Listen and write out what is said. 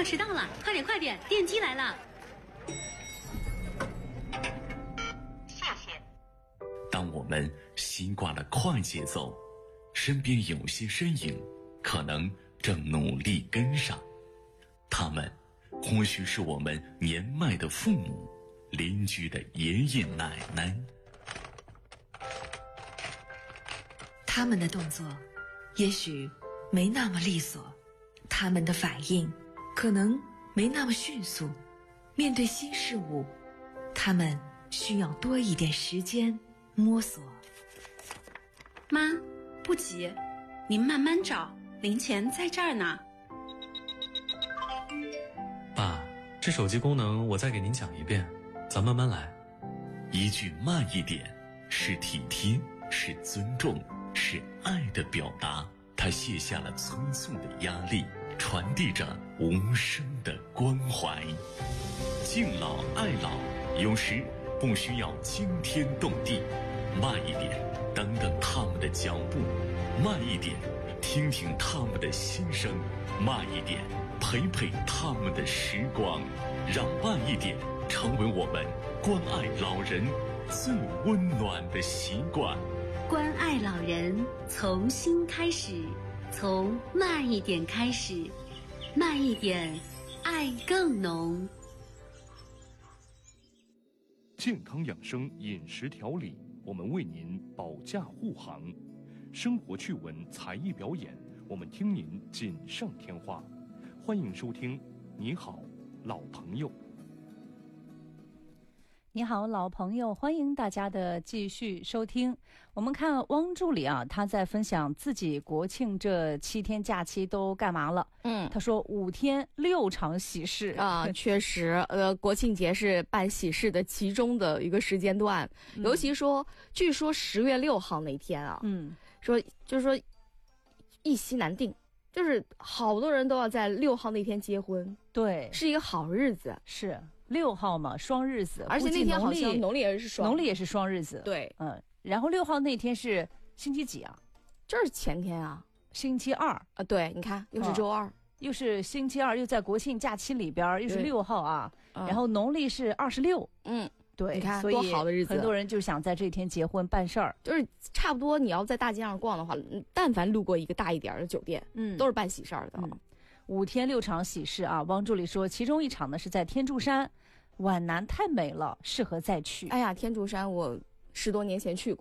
要迟到了，快点快点，电梯来了。 谢谢。 当我们习惯了快节奏，身边有些身影可能正努力跟上，他们或许是我们年迈的父母、邻居的爷爷奶奶。 他们的动作也许没那么利索，他们的反应可能没那么迅速，面对新事物，他们需要多一点时间摸索。 妈，不急，您慢慢找，零钱在这儿呢。 爸，这手机功能我再给您讲一遍，咱慢慢来。 一句慢一点，是体贴，是尊重，是爱的表达。他卸下了匆促的压力，传递着无声的关怀。敬老爱老，有时不需要惊天动地，慢一点，等等他们的脚步；慢一点，听听他们的心声；慢一点，陪陪他们的时光。让慢一点成为我们关爱老人最温暖的习惯。 关爱老人，从心开始，从慢一点开始，慢一点，爱更浓。 健康养生饮食调理，我们为您保驾护航；生活趣闻才艺表演，我们听您锦上添花。欢迎收听《你好，老朋友》。 你好，老朋友，欢迎大家的继续收听。我们看汪助理啊，他在分享自己国庆这7天假期都干嘛了。他说5天6场喜事啊，确实，国庆节是办喜事的其中的一个时间段，尤其说，据说10月6号那天啊，就是说一席难定，就是好多人都要在6号那天结婚， 对， 是一个好日子， 是。6号嘛，双日子， 而且那天好像农历也是双日子。 对， 然后6号那天是星期几啊？ 这是前天啊， 星期2 啊。对，你看，又是周二， 又是星期2，又在国庆假期里边，又是6号啊。然后农历是26。对， 你看所以多好的日子， 很多人就想在这天结婚办事儿。 就是差不多，你要在大街上逛的话，但凡路过一个大一点的酒店，都是办喜事儿的。 5天6场喜事啊，汪助理说，其中1场呢是在天柱山，皖南太美了，适合再去。 哎呀，天柱山我10多年前去